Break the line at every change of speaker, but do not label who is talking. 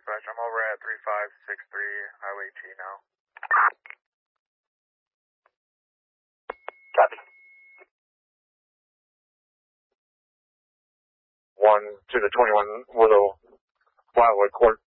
dispatch. I'm over at 3563 Highway T now.
Copy. 1 to the 21 Willow Wildwood Court.